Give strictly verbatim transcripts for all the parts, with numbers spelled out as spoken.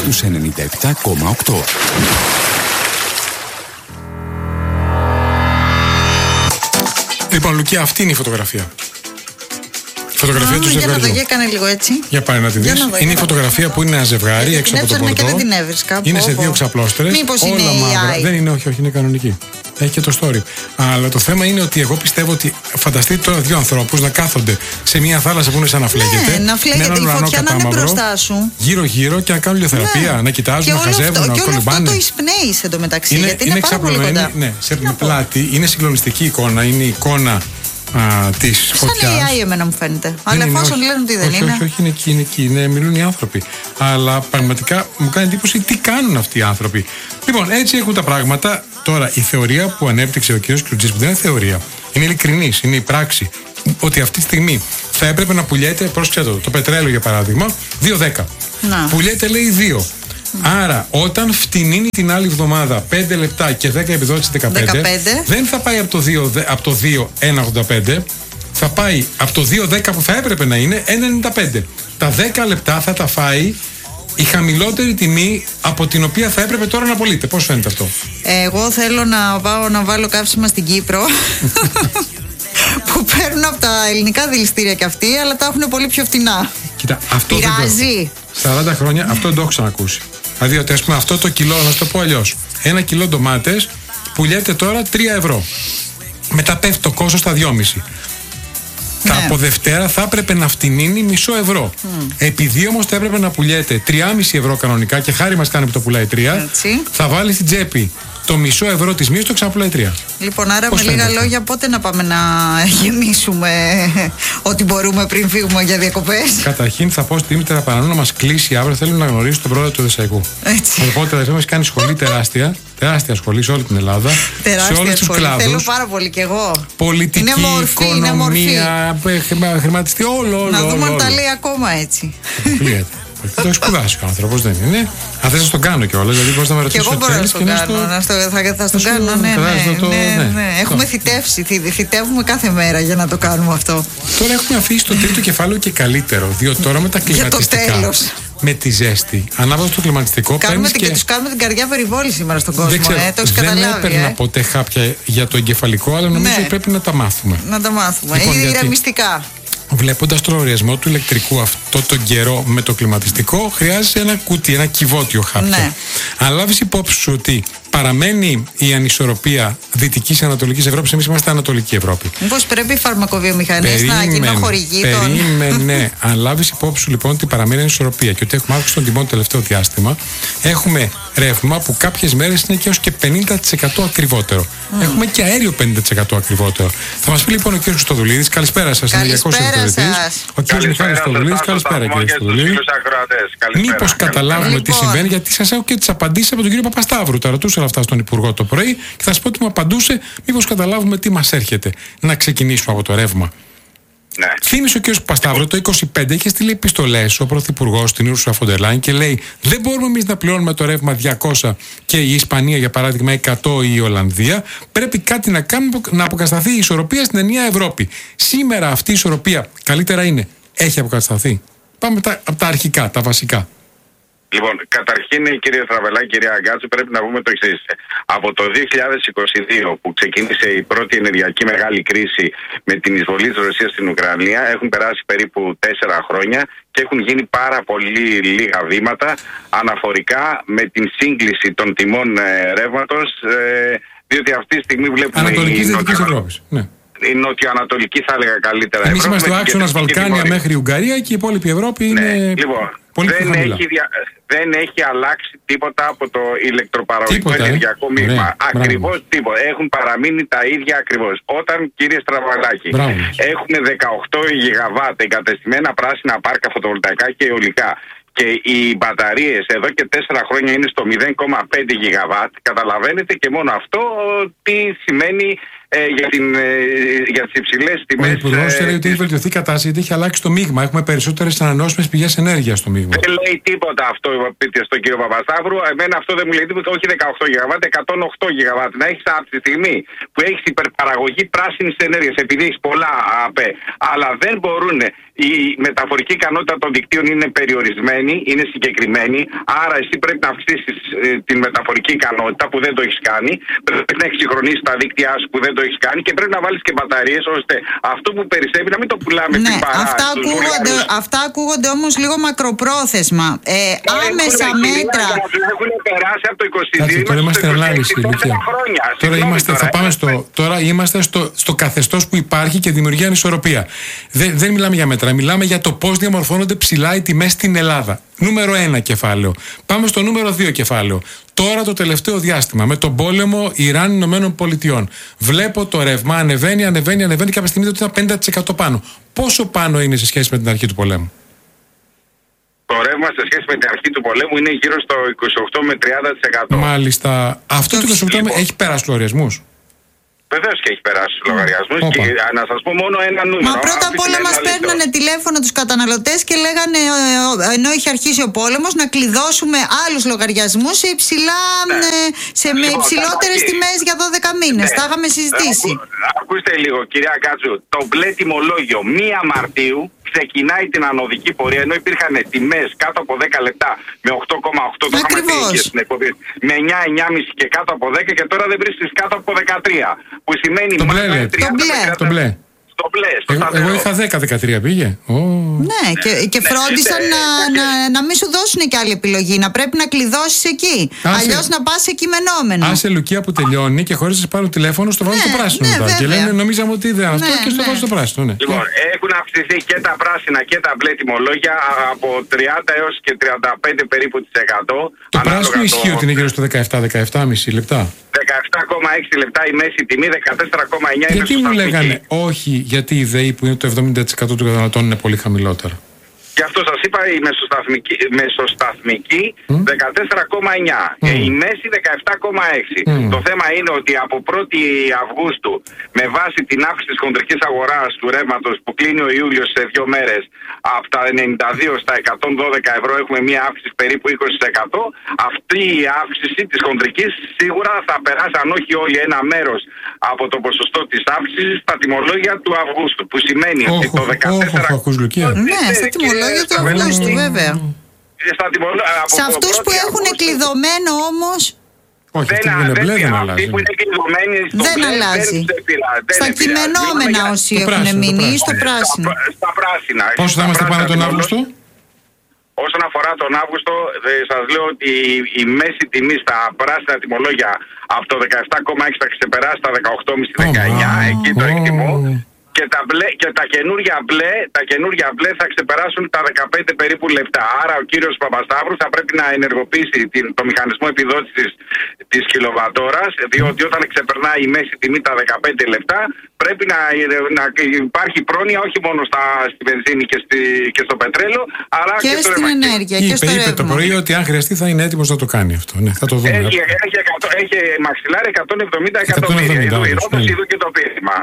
στους ενενήντα επτά κόμμα οκτώ. Λοιπόν, Λουκία, αυτή είναι η φωτογραφία. Η φωτογραφία Α, του ζευγαριού. Για να το έκανε λίγο έτσι. Για πάει να τη δεις. Να δω, είναι η φωτογραφία που είναι ένα ζευγάρι την έξω από τον έψαχνα πορτό. και δεν την έβρισκα. Είναι σε πω, δύο πω. ξαπλώστερες. Μήπως όλα είναι μαύρα. έι άι? Δεν είναι, όχι, όχι, είναι κανονική. Έχει και το story. Αλλά το θέμα είναι ότι εγώ πιστεύω ότι φανταστείτε τώρα δύο ανθρώπους να κάθονται σε μια θάλασσα που είναι σαν να φλέγεται. Ναι, να φλέγεται. Η φωτιά να είναι μπροστά σου. Γύρω-γύρω και να κάνουν ηλιοθεραπεία, Ναι. να κοιτάζουν, Και να όλο χαζεύουν, αυτό- να και όλο αυτό κολυμπάνε. το εισπνέει εντωμεταξύ. Είναι, Γιατί είναι, είναι πάρα πολύ ξαπλωμένη. κοντά. Ναι, σε πλάτη. Είναι συγκλονιστική εικόνα. Είναι η εικόνα τη φωτιά. Σαν έι άι εμένα μου φαίνεται. Αλλά εφόσον λένε ότι δεν όχι, είναι. Όχι, όχι, είναι εκεί, είναι εκεί. Είναι, μιλούν οι άνθρωποι. Αλλά πραγματικά μου κάνει εντύπωση τι κάνουν αυτοί οι άνθρωποι. Λοιπόν, έτσι έχουν τα πράγματα. Τώρα, η θεωρία που ανέπτυξε ο κ. Κλουτζής, που δεν είναι θεωρία, είναι ειλικρινής, είναι η πράξη. Ότι αυτή τη στιγμή θα έπρεπε να πουλιέται, πρόσεξε το, το πετρέλαιο για παράδειγμα, δύο δέκα. Να. Πουλιέται, λέει, δύο. Άρα, όταν φτηνίνει την άλλη εβδομάδα πέντε λεπτά και δέκα επιδότηση δεκαπέντε, δεκαπέντε, δεν θα πάει από το δύο, από το δύο ένα ογδόντα πέντε, θα πάει από το δύο δέκα που θα έπρεπε να είναι ένα ενενήντα πέντε. Τα δέκα λεπτά θα τα φάει η χαμηλότερη τιμή από την οποία θα έπρεπε τώρα να πωλείται. Πώς φαίνεται αυτό? Εγώ θέλω να πάω να βάλω καύσιμα στην Κύπρο που παίρνουν από τα ελληνικά δηληστήρια κι αυτοί, αλλά τα έχουν πολύ πιο φτηνά. Κοίτα, αυτό δεν Πειράζει. το, σαράντα χρόνια αυτό δεν το έχω ξανακούσει. Δηλαδή ότι ας πούμε αυτό το κιλό, να το πω αλλιώς, ένα κιλό ντομάτες πουλιέται τώρα τρία ευρώ. Μετά πέφτει το κόστος στα δυόμισι. Ναι. Τα από Δευτέρα θα έπρεπε να φτηνίνει μισό ευρώ. Mm. Επειδή όμως θα έπρεπε να πουλιέται τρία κόμμα πέντε ευρώ κανονικά, και χάρη μας κάνει που το πουλάει τρία, Έτσι. θα βάλει στην τσέπη το μισό ευρώ της μίσης, το ξαναπουλάει τρία. Λοιπόν, άρα Πώς με λίγα φαίνεται λόγια, πότε να πάμε να γεμίσουμε ό,τι μπορούμε πριν φύγουμε για διακοπές? Καταρχήν θα πω στη Δήμητρα Πανανού να μας κλείσει αύριο. Θέλουν να γνωρίσουν τον πρόεδρο του Δεσσαϊκού. Έτσι. Οπότε θα μας κάνει σχολή τεράστια. Τεράστια σχολή σε όλη την Ελλάδα. Τεράστια σε όλους τους σχολή. Θέλω κλάδους. πάρα πολύ κι εγώ. Πολιτική, Είναι μορφή, είναι οικονομία, χρημα- χρηματιστή, όλο, όλο. Να όλο, δούμε αν όλο. τα λέει ακόμα έτσι. Αποκλείεται. Το έχει σπουδάσει ο άνθρωπος, δεν είναι. Αν θες να τον κάνω κιόλας, δηλαδή μπορείς να με Και ρωτήσεις εγώ ό,τι μπορώ να θέλεις στο και να κάνω. στο- Να στο, θα θα στο να σου- κάνω, ναι, κατάλαβες, ναι, να το- ναι, ναι. ναι. Έχουμε Αυτό. θητεύσει. θυ- Θητεύουμε κάθε μέρα για να το κάνουμε αυτό. Τώρα έχουμε αφήσει το τρίτο κεφάλαιο και καλύτερο. Διότι τώρα με τα Για το κλιματιστικά. τέλος. Με τη ζέστη. Ανάβοντας το κλιματιστικό Κάνουμε παίρνεις την, και και. τους κάνουμε την καρδιά περιβόλη σήμερα στον κόσμο. Δεν ξέρω, Ε, το έχεις δεν καταλάβει. έπαιρνα Ε. ποτέ χάπια για το εγκεφαλικό, αλλά νομίζω Ναι. ότι πρέπει να τα μάθουμε. Να τα μάθουμε. Λοιπόν, Ή γιατί- ηρεμιστικά. Βλέποντας τον λογαριασμό του ηλεκτρικού αυτό τον καιρό με το κλιματιστικό, χρειάζεσαι ένα κουτί, ένα κυβότιο χάπιο. Ναι. Αν λάβεις υπόψη σου ότι παραμένει η ανισορροπία Δυτικής και Ανατολικής Ευρώπης, εμείς είμαστε Ανατολική Ευρώπη. Μήπως πρέπει οι φαρμακοβιομηχανίες να γίνουν χορηγοί των. Περίμενε. Αν λάβεις υπόψη σου λοιπόν ότι παραμένει ανισορροπία και ότι έχουμε αύξηση των τιμών το τελευταίο διάστημα, έχουμε ρεύμα που κάποιες μέρες είναι και έως και πενήντα τοις εκατό ακριβότερο. Mm. Έχουμε και αέριο πενήντα τοις εκατό ακριβότερο. Θα μας πει λοιπόν ο κ. Χρυστοδουλίδης, καλησπέρα σας. είναι Καλησπέρα διακόσιος σας. Ο κ. Μιχάλης Χρυστοδουλίδης, καλησπέρα κύριε Χρυστοδουλίδη. Μήπως καταλάβουμε Λοιπόν. τι συμβαίνει, γιατί σας έχω και τις απαντήσεις από τον κύριο Παπασταύρου. Τα ρωτούσα όλα αυτά στον Υπουργό το πρωί και θα σας πω ότι μου απαντούσε. Μήπως καταλάβουμε τι μας έρχεται. Να ξεκινήσουμε από το ρεύμα. Ναι. Θύμισε ο κ. Παπασταύρου το είκοσι πέντε είχε στείλει επιστολές ο Πρωθυπουργός στην Ursula von der Leyen και λέει: δεν μπορούμε εμείς να πληρώνουμε το ρεύμα διακόσια και η Ισπανία για παράδειγμα εκατό ή η Ολλανδία. Πρέπει κάτι να κάνουμε να αποκατασταθεί η ισορροπία στην ενιαία Ευρώπη. Σήμερα αυτή η ισορροπία καλύτερα είναι. Έχει αποκατασταθεί. Πάμε τα, από τα αρχικά, τα βασικά. Λοιπόν, καταρχήν, κύριε Στραβελάκη, κυρία Αγκάτσου, πρέπει να πούμε το εξής. Από το δύο χιλιάδες είκοσι δύο που ξεκίνησε η πρώτη ενεργειακή μεγάλη κρίση με την εισβολή της Ρωσίας στην Ουκρανία, έχουν περάσει περίπου τέσσερα χρόνια και έχουν γίνει πάρα πολύ λίγα βήματα αναφορικά με την σύγκληση των τιμών ε, ρεύματος, ε, διότι αυτή τη στιγμή βλέπουμε. Ανατολικής η Δυτικής νοτιο... Ευρώπης. Ναι. Η νοτιοανατολική, θα έλεγα καλύτερα. Εμείς Ευρώπη, είμαστε ο με την άξονας κεντρική Βαλκάνια τιμωρία. μέχρι η Ουγγαρία και η υπόλοιπη Ευρώπη είναι. Ναι. Λοιπόν, πολύ πιο δεν, χαμηλά. έχει δια... δεν έχει αλλάξει τίποτα από το ηλεκτροπαραγωγικό Τίποτα, ε. ενεργειακό μείγμα. Ωραία, Ακριβώς τίποτα. Έχουν παραμείνει τα ίδια ακριβώς. Όταν, κύριε Στραβαλάκη, Μπράβο. έχουν δεκαοκτώ γιγαβάτ εγκατεστημένα πράσινα πάρκα φωτοβολταϊκά και αιωλικά και οι μπαταρίες εδώ και τέσσερα χρόνια είναι στο μηδέν κόμμα πέντε γιγαβάτ, καταλαβαίνετε και μόνο αυτό τι σημαίνει ε, για, την, ε, για τις υψηλές τιμές. Ο Υπουργός λέει ότι έχει βελτιωθεί η κατάσταση γιατί έχει αλλάξει το μείγμα. Έχουμε περισσότερες ανανεώσιμες πηγές ενέργειας στο μείγμα. Δεν λέει τίποτα αυτό στον κύριο Παπασταύρου. Εμένα αυτό δεν μου λέει τίποτα. Όχι δεκαοκτώ γιγαβάτ, εκατόν οκτώ γιγαβάτ. Να έχεις από τη στιγμή που έχεις υπερπαραγωγή πράσινης ενέργειας, επειδή έχεις πολλά ΑΠΕ, αλλά δεν μπορούν. Η μεταφορική ικανότητα των δικτύων είναι περιορισμένη, είναι συγκεκριμένη. Άρα εσύ πρέπει να αυξήσεις ε, την μεταφορική ικανότητα που δεν το έχεις κάνει. Πρέπει να εξυγχρονίσεις τα δίκτυά σου που δεν το έχεις κάνει και πρέπει να βάλεις και μπαταρίες ώστε αυτό που περισσεύει να μην το πουλάμε ναι, στην παρά. Αυτά ακούγονται, αυτά ακούγονται όμως λίγο μακροπρόθεσμα. Ε, άμεσα μέτρα. Έχουν περάσει από το είκοσι δύο. Κάτσε, τώρα είμαστε ανάλυση. Τώρα είμαστε, θα πάμε στο, τώρα είμαστε στο, στο καθεστώς που υπάρχει και δημιουργεί ανισορροπία. Δεν, δεν μιλάμε για μέτρα. Μιλάμε για το πώς διαμορφώνονται ψηλά οι τιμές στην Ελλάδα. Νούμερο ένα κεφάλαιο. Πάμε στο νούμερο δύο κεφάλαιο. Τώρα το τελευταίο διάστημα με τον πόλεμο Ιράν-Ηνωμένων Πολιτειών. Βλέπω το ρεύμα ανεβαίνει, ανεβαίνει, ανεβαίνει και κάποια στιγμή ότι ήταν πενήντα τοις εκατό πάνω. Πόσο πάνω είναι σε σχέση με την αρχή του πολέμου? Το ρεύμα σε σχέση με την αρχή του πολέμου είναι γύρω στο είκοσι οκτώ με τριάντα τοις εκατό. Μάλιστα. Αυτό το είκοσι οκτώ λοιπόν έχει περάσει τους λογαριασμούς? Βεβαίως και έχει περάσει στους λογαριασμούς. Και να σας πω μόνο ένα νούμερο. Μα πρώτα απ' όλα μας παίρνανε τηλέφωνο τους καταναλωτές και λέγανε, ενώ είχε αρχίσει ο πόλεμος, να κλειδώσουμε άλλους λογαριασμούς σε, υψηλά, ναι. σε με υψηλότερες τιμές για δώδεκα μήνες. Ναι. Τα είχαμε συζητήσει. Ακού, ακούστε λίγο, κυρία Κάτσου. Το μπλε τιμολόγιο πρώτη Μαρτίου ξεκινάει την ανωδική πορεία, ενώ υπήρχαν τιμές κάτω από δέκα λεπτά με οκτώ κόμμα οκτώ, το είχαμε πει και στην εκπομπή, με εννιά εννιά κόμμα πέντε και κάτω από δέκα, και τώρα δεν βρίσκεις κάτω από δεκατρία. Που σημαίνει το μπλε, λέτε. Το μπλε. Το μπλε. Στο μπλε, στο εγώ, εγώ είχα δέκα δεκατρία, πήγε. Oh. Ναι, και, και ναι, φρόντισαν ναι, να, ναι. να, να μην σου δώσουν και άλλη επιλογή. Να πρέπει να κλειδώσεις εκεί. Αλλιώς να πας σε κειμενόμενο. Άσε Λουκία που τελειώνει και χωρίς να σε πάρουν τηλέφωνο, στο βάζω ναι, στο πράσινο. Ναι, και λένε νομίζαμε ότι δεν αυτό ναι, και στο ναι. βάζω στο πράσινο. Ναι. Λοιπόν, έχουν αυξηθεί και τα πράσινα και τα μπλε τιμολόγια από τριάντα έως και τριάντα πέντε περίπου της εκατό. Το πράσινο ισχύει ότι είναι γύρω στο δεκαεπτά δεκαεπτά κόμμα πέντε λεπτά. δεκαεπτά κόμμα έξι λεπτά η μέση τιμή, δεκατέσσερα κόμμα εννιά είναι. Γιατί μου λέγανε όχι, γιατί η ΔΕΗ που είναι το εβδομήντα τοις εκατό των καταναλωτών είναι πολύ χαμηλότερα? Γι' αυτό σας είπα η μεσοσταθμική, μεσοσταθμική mm. δεκατέσσερα κόμμα εννιά, mm. η μέση δεκαεπτά κόμμα έξι. Mm. Το θέμα είναι ότι από πρώτη Αυγούστου, με βάση την αύξηση της χοντρικής αγοράς του ρεύματος που κλείνει ο Ιούλιος σε δύο μέρες, από τα ενενήντα δύο στα εκατόν δώδεκα ευρώ έχουμε μία αύξηση περίπου είκοσι τοις εκατό. Αυτή η αύξηση της χοντρικής σίγουρα θα περάσει, αν όχι όλοι, ένα μέρος από το ποσοστό της αύξησης στα τιμολόγια του Αυγούστου. Που σημαίνει oh, ότι το δεκατέσσερα κόμμα εννιά. Ναι, στα τιμολόγια του Αυγούστου, βέβαια. Σε αυτούς που έχουν κλειδωμένο όμως. Όχι, δεν, δεν, δεν, δεν αλλάζει. Που είναι δεν μπλε, αλλάζει. Δεν στα κειμενόμενα όσοι έχουν μείνει ή στο πράσινο. Στα, στα πράσινα. Πόσο θα είμαστε πάνω τον Αύγουστο? Όσον αφορά τον Αύγουστο, σας λέω ότι η μέση τιμή στα πράσινα τιμολόγια από το δεκαεπτά κόμμα έξι θα ξεπεράσει τα δεκαοκτώ κόμμα πέντε δεκαεννιά. Oh, εκεί το εκτιμώ. Και τα, μπλε, και τα καινούργια μπλε, τα καινούργια μπλε θα ξεπεράσουν τα δεκαπέντε περίπου λεπτά. Άρα ο κύριος Παπασταύρου θα πρέπει να ενεργοποιήσει την, το μηχανισμό επιδότησης της κιλοβατόρας, διότι όταν ξεπερνάει η μέση τιμή τα δεκαπέντε λεπτά, πρέπει να, να υπάρχει πρόνοια όχι μόνο στα, στη βενζίνη και, στη, και στο πετρέλαιο, αλλά και, και στην ενέργεια. Και στο είπε, είπε το πρωί ότι αν χρειαστεί θα είναι έτοιμος να το κάνει αυτό. Ναι, θα το δούμε. Έχει, έχει, έχει μαξιλάρι εκατόν εβδομήντα εκατομμύρια. Είδου και το πείσμα.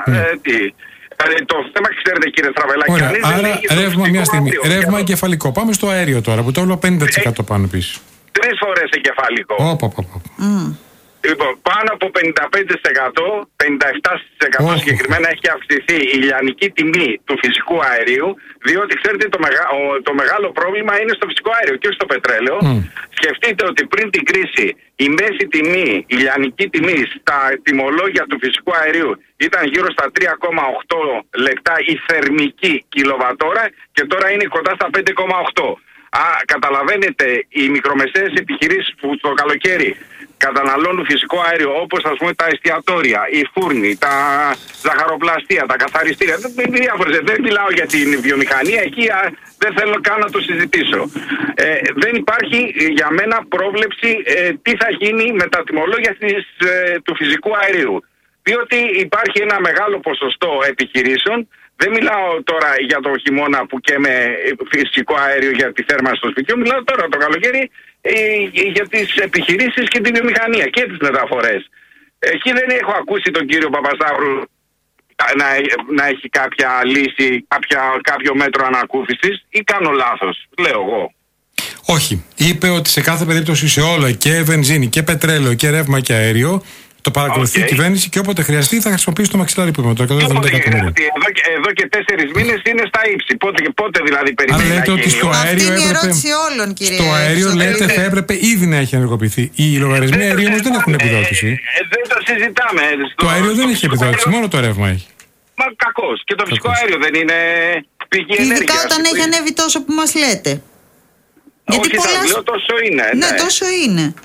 Το θέμα, ξέρετε κύριε Στραβελάκη. Ωραία, άρα ρεύμα, μια στιγμή. Ρεύμα εγκεφαλικό. Πάμε στο αέριο τώρα που το όλο πενήντα τοις εκατό πάνω πίσω. Τρεις φορές εγκεφαλικό. Όπα, όπα, όπα. Λοιπόν, πάνω από πενήντα πέντε τοις εκατό, πενήντα επτά τοις εκατό oh. συγκεκριμένα έχει αυξηθεί η λιανική τιμή του φυσικού αερίου, διότι ξέρετε το, μεγα, ο, το μεγάλο πρόβλημα είναι στο φυσικό αέριο και όχι στο πετρέλαιο. Mm. Σκεφτείτε ότι πριν την κρίση η μέση τιμή, η λιανική τιμή στα τιμολόγια του φυσικού αερίου ήταν γύρω στα τρία κόμμα οκτώ λεπτά η θερμική κιλοβατόρα και τώρα είναι κοντά στα πέντε κόμμα οκτώ. Α, καταλαβαίνετε, οι μικρομεσαίες επιχειρήσεις που το καλοκαίρι καταναλώνουν φυσικό αέριο, όπως ας πούμε τα εστιατόρια, οι φούρνοι, τα ζαχαροπλαστεία, τα καθαριστήρια. Δεν, δεν μιλάω για την βιομηχανία, εκεί α, δεν θέλω καν να το συζητήσω. Ε, δεν υπάρχει για μένα πρόβλεψη ε, τι θα γίνει με τα τιμολόγια της, ε, του φυσικού αερίου. Διότι υπάρχει ένα μεγάλο ποσοστό επιχειρήσεων. Δεν μιλάω τώρα για το χειμώνα που καίμε φυσικό αέριο για τη θέρμανση στο σπιτιού, μιλάω τώρα το καλοκαίρι ε, για τις επιχειρήσεις και τη βιομηχανία και τις μεταφορές. Εκεί δεν έχω ακούσει τον κύριο Παπασταύρου να, να έχει κάποια λύση, κάποια, κάποιο μέτρο ανακούφισης, ή κάνω λάθος, λέω εγώ. Όχι. Είπε ότι σε κάθε περίπτωση, σε όλα, και βενζίνη και πετρέλαιο και ρεύμα και αέριο, το παρακολουθεί okay. η κυβέρνηση και όποτε χρειαστεί θα χρησιμοποιήσει το μαξιλάρι που είπαμε, το εκατόν εβδομήντα εκατομμύρια. Εδώ, εδώ και τέσσερις μήνες είναι στα ύψη. Πότε, πότε δηλαδή περιμένει να γίνει? Ότι στο αέριο Αυτή είναι η έπρεπε, ερώτηση όλων, κύριε. Στο αέριο λέτε θα έπρεπε ήδη να έχει ενεργοποιηθεί. Οι λογαριασμοί αερίου όμως δεν έχουν επιδότηση. Ε, ε, δεν το συζητάμε. Το αέριο δεν έχει επιδότηση, μόνο το ρεύμα έχει. Μα κακώς. Και το φυσικό αέριο δεν είναι πηγή ενέργειας. Ειδικά όταν έχει ανέβει τόσο που μας λέτε. Γιατί όχι, πολλά... λέω τόσο είναι. Ναι, ναι, τόσο είναι.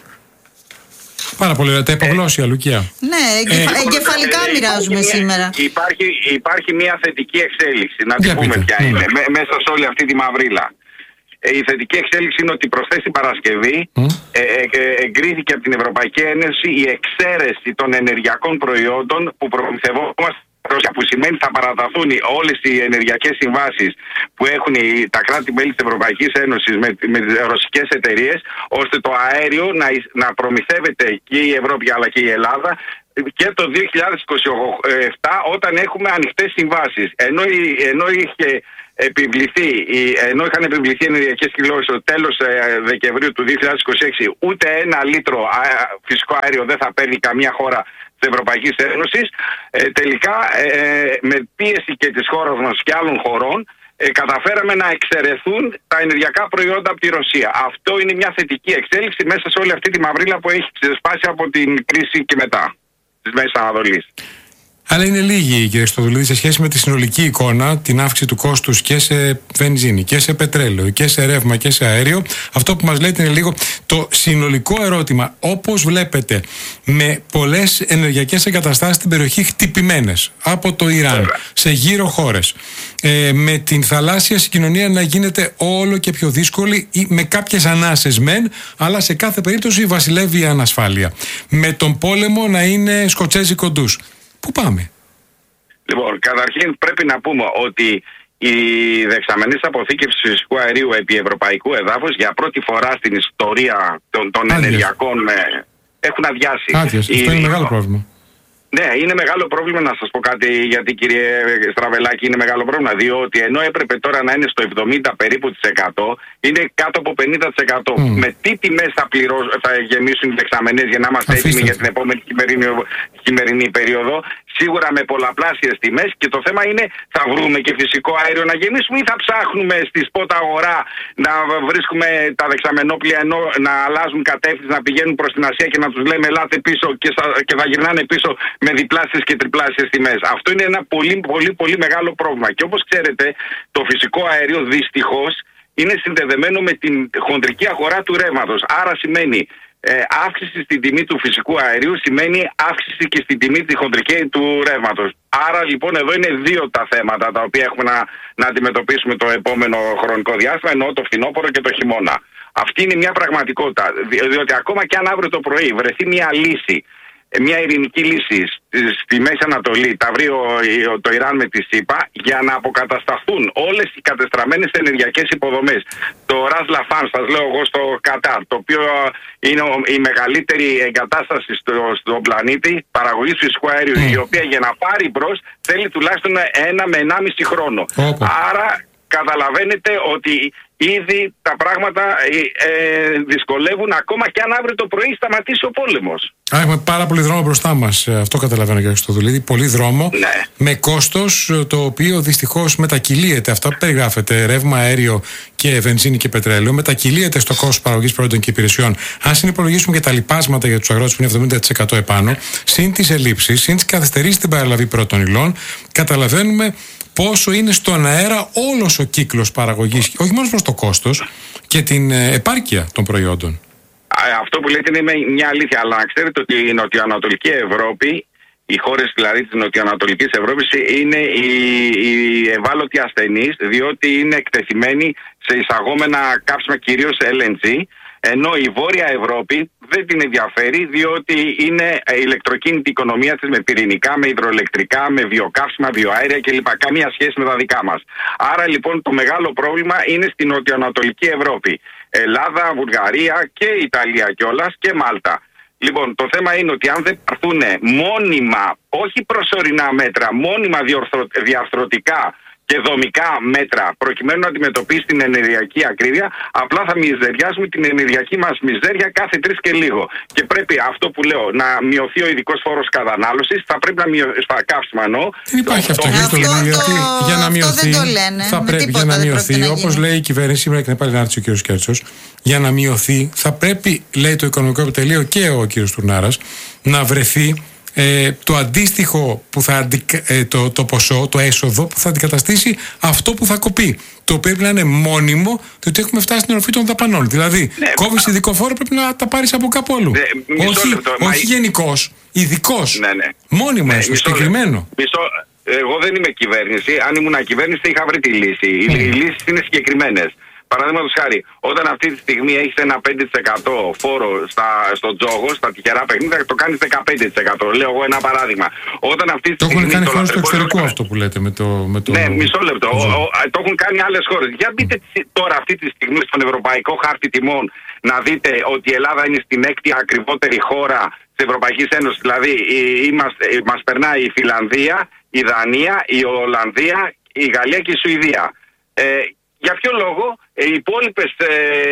Πάρα πολύ ωραία. Τα υπογλώσσια, ε, Λουκία. Ναι, εγκεφα... ε, εγκεφαλικά ε, μοιράζουμε υπάρχει σήμερα. Μια, υπάρχει, υπάρχει μια θετική εξέλιξη. Να την πούμε ποια είναι. Με, μέσα σε όλη αυτή τη μαυρίλα. Ε, η θετική εξέλιξη είναι ότι προσθέσει την Παρασκευή mm. ε, ε, ε, εγκρίθηκε από την Ευρωπαϊκή Ένωση η εξαίρεση των ενεργειακών προϊόντων που προμηθευόμαστε, που σημαίνει θα παραταθούν όλες οι ενεργειακές συμβάσεις που έχουν τα κράτη-μέλη της Ευρωπαϊκής Ένωσης με, με τις ρωσικές εταιρείες, ώστε το αέριο να, να προμηθεύεται και η Ευρώπη αλλά και η Ελλάδα και το δύο χιλιάδες είκοσι επτά όταν έχουμε ανοιχτές συμβάσεις. Ενώ, ενώ είχε επιβληθεί, ενώ είχαν επιβληθεί ενεργειακές κιλώσεις στο τέλος Δεκεμβρίου του δύο χιλιάδες είκοσι έξι, ούτε ένα λίτρο φυσικό αέριο δεν θα παίρνει καμία χώρα της Ευρωπαϊκής Ένωσης, ε, τελικά ε, με πίεση και της χώρας μας και άλλων χωρών ε, καταφέραμε να εξαιρεθούν τα ενεργειακά προϊόντα από τη Ρωσία. Αυτό είναι μια θετική εξέλιξη μέσα σε όλη αυτή τη μαυρίλα που έχει ξεσπάσει από την κρίση και μετά της Μέσης Ανατολής. Αλλά είναι λίγοι, κύριε Χριστοδουλίδη, σε σχέση με τη συνολική εικόνα, την αύξηση του κόστους και σε βενζίνη και σε πετρέλαιο και σε ρεύμα και σε αέριο. Αυτό που μας λέτε είναι λίγο το συνολικό ερώτημα. Όπως βλέπετε, με πολλές ενεργειακές εγκαταστάσεις στην περιοχή χτυπημένες από το Ιράν, σε γύρω χώρες, ε, με την θαλάσσια συγκοινωνία να γίνεται όλο και πιο δύσκολη ή με κάποιες ανάσες μεν, αλλά σε κάθε περίπτωση βασιλεύει η ανασφάλεια. Με τον πόλεμο να είναι σκοτσέζικο ντους. Πού πάμε? Λοιπόν, καταρχήν πρέπει να πούμε ότι οι δεξαμενές αποθήκευσης φυσικού αερίου επί ευρωπαϊκού εδάφους για πρώτη φορά στην ιστορία των, των ενεργειακών με, έχουν αδειάσει. Άδειες, αυτό είναι μεγάλο πρόβλημα. Ναι, είναι μεγάλο πρόβλημα, να σας πω κάτι, γιατί κύριε Στραβελάκη είναι μεγάλο πρόβλημα, διότι ενώ έπρεπε τώρα να είναι στο εβδομήντα περίπου της εκατό, είναι κάτω από πενήντα τοις εκατό. Mm. Με τι τιμές θα, θα γεμίσουν οι δεξαμενές για να είμαστε έτοιμοι για την επόμενη χειμερινή, χειμερινή περίοδο? Σίγουρα με πολλαπλάσιες τιμές, και το θέμα είναι θα βρούμε και φυσικό αέριο να γεμίσουμε ή θα ψάχνουμε στη σπότα αγορά να βρίσκουμε τα δεξαμενόπλια ενώ να αλλάζουν κατεύθυνση, να πηγαίνουν προς την Ασία και να τους λέμε ελάτε πίσω και, σα, και θα γυρνάνε πίσω με διπλάσιες και τριπλάσιες τιμές. Αυτό είναι ένα πολύ πολύ πολύ μεγάλο πρόβλημα. Και όπως ξέρετε, το φυσικό αέριο δυστυχώς είναι συνδεδεμένο με την χοντρική αγορά του ρεύματος. Άρα σημαίνει ε, αύξηση στην τιμή του φυσικού αερίου, σημαίνει αύξηση και στην τιμή τη χοντρική του ρεύματος. Άρα λοιπόν εδώ είναι δύο τα θέματα τα οποία έχουμε να, να αντιμετωπίσουμε το επόμενο χρονικό διάστημα, εννοώ το φθινόπωρο και το χειμώνα. Αυτή είναι μια πραγματικότητα, διότι ακόμα και αν αύριο το πρωί βρεθεί μια λύση, μια ειρηνική λύση στη Μέση Ανατολή, τα βρει το Ιράν με τη ΣΥΠΑ, για να αποκατασταθούν όλες οι κατεστραμμένες ενεργειακές υποδομές. Το Ρας Λαφάν, σας λέω εγώ, στο Κατάρ, το οποίο είναι η μεγαλύτερη εγκατάσταση στο, στον πλανήτη παραγωγής φυσικού αερίου, mm. η οποία για να πάρει μπρος θέλει τουλάχιστον ένα με ενάμιση χρόνο. Mm. Άρα καταλαβαίνετε ότι ήδη τα πράγματα ε, δυσκολεύουν, ακόμα και αν αύριο το πρωί σταματήσει ο πόλεμος. Α, έχουμε πάρα πολύ δρόμο μπροστά μας. Αυτό καταλαβαίνω, κύριε Χριστοδουλίδη. Πολύ δρόμο, ναι. Με κόστος το οποίο δυστυχώς μετακυλίεται. Αυτά που περιγράφεται, ρεύμα, αέριο και βενζίνη και πετρέλαιο, μετακυλίεται στο κόστος παραγωγής προϊόντων και υπηρεσιών. Αν συνυπολογίσουμε και τα λοιπάσματα για τους αγρότες που είναι εβδομήντα τοις εκατό επάνω, συν τις ελλείψεις, συν τις καθυστερήσεις στην παραλαβή πρώτων υλών, καταλαβαίνουμε πόσο είναι στον αέρα όλος ο κύκλος παραγωγής, όχι μόνο προς το κόστος και την επάρκεια των προϊόντων. Αυτό που λέτε είναι μια αλήθεια, αλλά να ξέρετε ότι η νοτιοανατολική Ευρώπη, οι χώρες δηλαδή της νοτιοανατολικής Ευρώπης, είναι οι, οι ευάλωτοι ασθενείς, διότι είναι εκτεθειμένοι σε εισαγόμενα καύσιμα, κυρίως ελ εν τζι, ενώ η Βόρεια Ευρώπη δεν την ενδιαφέρει, διότι είναι ηλεκτροκίνητη οικονομία της, με πυρηνικά, με υδροελεκτρικά, με βιοκαύσιμα, βιοαέρια κλπ. Καμία σχέση με τα δικά μας. Άρα λοιπόν το μεγάλο πρόβλημα είναι στην νοτιοανατολική Ευρώπη. Ελλάδα, Βουλγαρία και Ιταλία κιόλας και Μάλτα. Λοιπόν, το θέμα είναι ότι αν δεν πάρθουν μόνιμα, όχι προσωρινά μέτρα, μόνιμα διορθω, διαρθρωτικά και δομικά μέτρα προκειμένου να αντιμετωπίσει την ενεργειακή ακρίβεια, απλά θα μιζεριάσουμε την ενεργειακή μας μιζέρια κάθε τρεις και λίγο. Και πρέπει αυτό που λέω, να μειωθεί ο ειδικός φόρος κατανάλωσης, θα πρέπει να μειωθεί στα καύσιμα εννοώ. Δεν υπάρχει αυτό, αυτό, το αυτό γιατί το, για να μειωθεί το λένε, θα πρέπει για να μειωθεί, όπως λέει η κυβέρνηση, σήμερα και πάλι να έρθει ο κ. Κέρτσος, για να μειωθεί θα πρέπει, λέει το Οικονομικό Επιτελείο και ο κ. Τουρνάρας, να βρεθεί Ε, το αντίστοιχο που θα αντι... ε, το, το ποσό, το έσοδο που θα αντικαταστήσει αυτό που θα κοπεί. Το οποίο πρέπει να είναι μόνιμο, διότι έχουμε φτάσει στην οροφή των δαπανών. Δηλαδή, ναι, κόβεις μα... ειδικό φόρο, πρέπει να τα πάρεις από κάπου αλλού. Ναι, όχι λεπτό, όχι μα... γενικός, ειδικός. Ναι, ναι. Μόνιμο, ναι, συγκεκριμένο. Μισό... Εγώ δεν είμαι κυβέρνηση. Αν ήμουν κυβέρνηση, θα είχα βρει τη λύση. Mm. Οι, οι λύσεις είναι συγκεκριμένες. Παραδείγματος χάρη, όταν αυτή τη στιγμή έχεις ένα πέντε τοις εκατό φόρο στα, στο τζόγο, στα τυχερά παιχνίδια, το κάνεις δεκαπέντε τοις εκατό. Λέω εγώ ένα παράδειγμα. Όταν αυτή τη το στιγμή. έχουν κάνει χώρες του εξωτερικού αυτό που λέτε με το. Με το... Ναι, μισό λεπτό. Ο, ο, το έχουν κάνει άλλες χώρες. Για μπείτε τώρα αυτή τη στιγμή στον Ευρωπαϊκό Χάρτη Τιμών να δείτε ότι η Ελλάδα είναι στην έκτη ακριβότερη χώρα της Ευρωπαϊκής Ένωσης. Δηλαδή, μας περνάει η Φιλανδία, η Δανία, η Ολλανδία, η Γαλλία και η Σουηδία. Ε, Για ποιο λόγο οι υπόλοιπες, ε,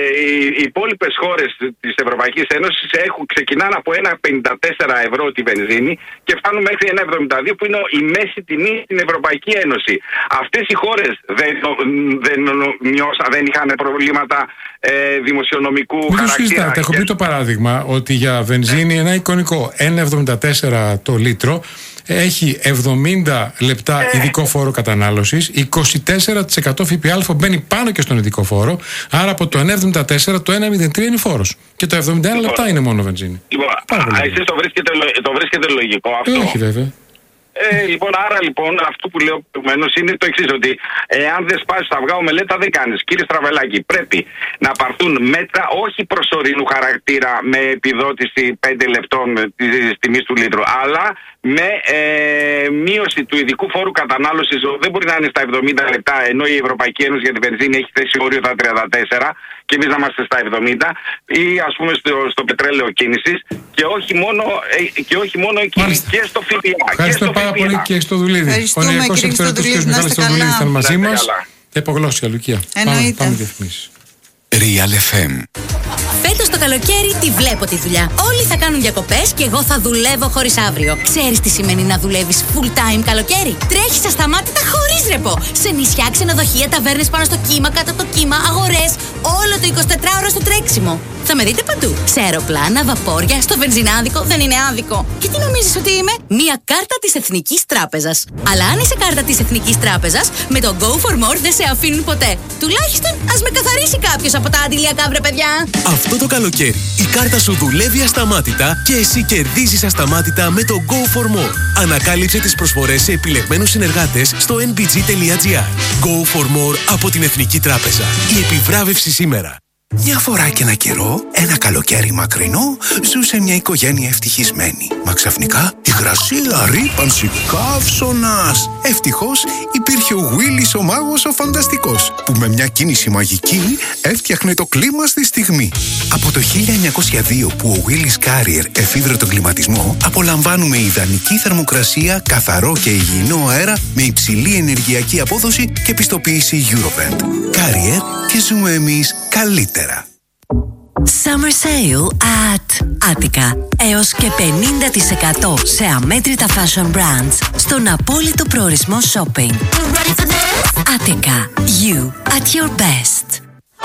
οι υπόλοιπες χώρες της Ευρωπαϊκής Ένωσης έχουν, ξεκινάνε από ένα πενήντα τέσσερα ευρώ τη βενζίνη και φτάνουν μέχρι ένα εβδομήντα δύο που είναι η μέση τιμή στην Ευρωπαϊκή Ένωση. Αυτές οι χώρες δεν, δεν, νιώσα, δεν είχαν προβλήματα ε, δημοσιονομικού Μην χαρακτήρα. Το συζητάτε. Έχω πει το παράδειγμα ότι για βενζίνη ένα εικονικό ένα εβδομήντα τέσσερα το λίτρο έχει εβδομήντα λεπτά ειδικό φόρο κατανάλωσης, είκοσι τέσσερα τοις εκατό ΦΠΑ μπαίνει πάνω και στον ειδικό φόρο, άρα από το ένα εβδομήντα τέσσερα το ένα μηδέν τρία είναι φόρος. Και το εβδομήντα ένα λεπτά είναι μόνο βενζίνη. Λοιπόν, εσείς το βρίσκετε, το βρίσκετε λογικό αυτό? Ε, όχι βέβαια. Ε, λοιπόν, άρα λοιπόν αυτό που λέω προηγουμένως είναι το εξής, ότι εάν δεν σπάσεις τα αυγά ομελέτα δεν κάνεις. Κύριε Στραβελάκη, πρέπει να πάρθουν μέτρα όχι προσωρινού χαρακτήρα με επιδότηση πέντε λεπτών της τιμής του λίτρου, αλλά με ε, μείωση του ειδικού φόρου κατανάλωσης. Δεν μπορεί να είναι στα εβδομήντα λεπτά, ενώ η Ευρωπαϊκή Ένωση για την βενζίνη έχει θέσει όριο στα τριάντα τέσσερα και εμείς να είμαστε στα εβδομήντα, ή ας πούμε στο, στο πετρέλαιο κίνησης, και όχι μόνο, ε, και όχι μόνο εκεί, και στο ΦΠΑ. Ευχαριστώ πάρα πολύ και στο Δουλίδη. Ο Νεαρχικός Εκτελεστικός κ. Μιχάλης Στοδουλίδης ήταν μαζί μας. Υπογλώσσια, Λουκία. Εννοείται. Πάμε διαφημίσεις. Real εφ εμ. Φέτος το καλοκαίρι τη βλέπω τη δουλειά. Όλοι θα κάνουν διακοπές και εγώ θα δουλεύω χωρίς αύριο. Ξέρεις τι σημαίνει να δουλεύεις full time καλοκαίρι? Τρέχεις ασταμάτητα χωρίς ρεπό. Σε νησιά, ξενοδοχεία, ταβέρνες πάνω στο κύμα, κάτω από το κύμα, αγορές. Όλο το εικοσιτετράωρο στο τρέξιμο. Θα με δείτε παντού. Σε αεροπλάνα, βαπόρια, στο βενζινάδικο. Δεν είναι άδικο. Και τι νομίζεις ότι είμαι? Μία κάρτα της Εθνικής Τράπεζας. Αλλά αν είσαι κάρτα της Εθνικής Τράπεζας, με το Go for More δεν σε αφήνουν ποτέ. Τουλάχιστον ας με καθαρίσει κάποιος από τα αντιλιακά, βρε παιδιά. Αυτό το καλοκαίρι η κάρτα σου δουλεύει ασταμάτητα και εσύ κερδίζεις ασταμάτητα με το Go for More. Ανακάλυψε τις προσφορές σε επιλεγμένους συνεργάτες στο εν μπι τζι τελεία τζι άρ. Go for More από την Εθνική Τράπεζα. Η επιβράβευση σήμερα. Μια φορά και ένα καιρό, ένα καλοκαίρι μακρινό, ζούσε μια οικογένεια ευτυχισμένη. Μα ξαφνικά, υγρασία, ρύπανση, καύσωνας. Ευτυχώς υπήρχε ο Γουίλης ο μάγος ο φανταστικός, που με μια κίνηση μαγική έφτιαχνε το κλίμα στη στιγμή. Από το χίλια εννιακόσια δύο που ο Γουίλης Carrier εφήβρε τον κλιματισμό, απολαμβάνουμε ιδανική θερμοκρασία, καθαρό και υγιεινό αέρα με υψηλή ενεργειακή απόδοση και πιστοποίηση Eurovent. Carrier, και ζούμε εμείς καλύτερα. Summer Sale at Attica. Έως και πενήντα τοις εκατό σε αμέτρητα fashion brands στον απόλυτο προορισμό shopping. Attica. You at your best.